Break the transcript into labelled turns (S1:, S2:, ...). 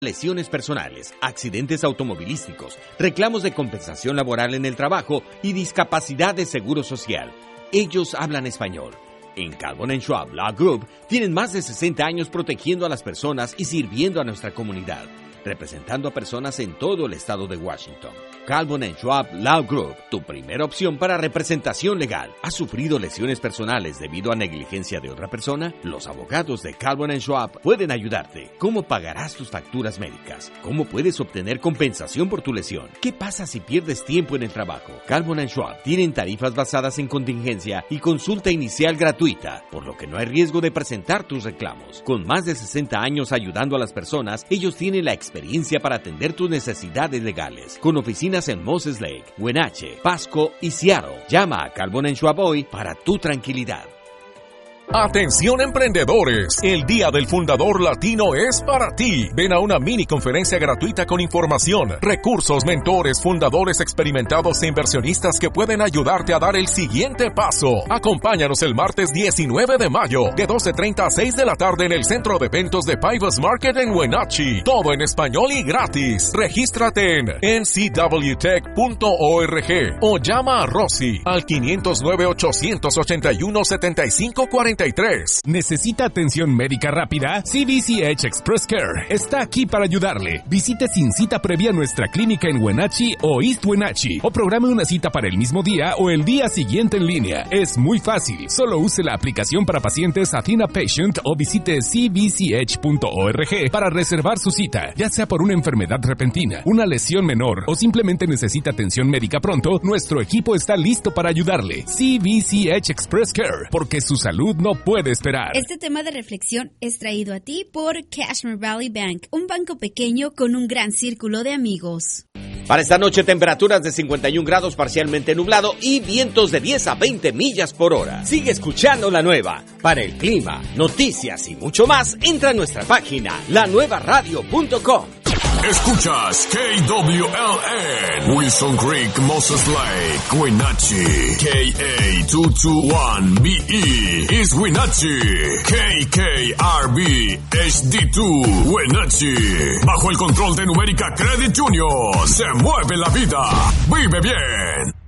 S1: Lesiones personales, accidentes automovilísticos, reclamos de compensación laboral en el trabajo y discapacidad de seguro social. Ellos hablan español. En Calvin & Schwab Law Group tienen más de 60 años protegiendo a las personas y sirviendo a nuestra comunidad, representando a personas en todo el estado de Washington. Calvin & Schwab Law Group, tu primera opción para representación legal. ¿Has sufrido lesiones personales debido a negligencia de otra persona? Los abogados de Calvin & Schwab pueden ayudarte. ¿Cómo pagarás tus facturas médicas? ¿Cómo puedes obtener compensación por tu lesión? ¿Qué pasa si pierdes tiempo en el trabajo? Calvin & Schwab tienen tarifas basadas en contingencia y consulta inicial gratuita, por lo que no hay riesgo de presentar tus reclamos. Con más de 60 años ayudando a las personas, ellos tienen la experiencia para atender tus necesidades legales. Con oficinas en Moses Lake, Wenatchee, Pasco y Seattle. Llama a Calvin & Schwab hoy para tu tranquilidad.
S2: Atención emprendedores, el Día del Fundador Latino es para ti. Ven a una mini conferencia gratuita con información, recursos, mentores, fundadores experimentados e inversionistas que pueden ayudarte a dar el siguiente paso. Acompáñanos el martes 19 de mayo, de 12:30 a 6 de la tarde en el Centro de Eventos de Pybus Market en Wenatchee. Todo en español y gratis. Regístrate en ncwtech.org o llama a Rosy al 509-881-7543.
S3: ¿Necesita atención médica rápida? CVCH Express Care está aquí para ayudarle. Visite sin cita previa nuestra clínica en Wenatchee o East Wenatchee o programe una cita para el mismo día o el día siguiente en línea. Es muy fácil. Solo use la aplicación para pacientes Athena Patient o visite cvch.org para reservar su cita. Ya sea por una enfermedad repentina, una lesión menor o simplemente necesita atención médica pronto, nuestro equipo está listo para ayudarle. CVCH Express Care, porque su salud no puede esperar.
S4: Este tema de reflexión es traído a ti por Cashmere Valley Bank, un banco pequeño con un gran círculo de amigos.
S1: Para esta noche, temperaturas de 51 grados parcialmente nublado y vientos de 10 a 20 millas por hora. Sigue escuchando La Nueva. Para el clima, noticias y mucho más, entra a nuestra página, lanuevaradio.com.
S5: Escuchas KWLN, Wilson Creek, Moses Lake, Wenatchee, KA221BE, East Wenatchee, KKRB, HD2, Wenatchee. Bajo el control de Numérica Credit Union, se mueve la vida. Vive bien.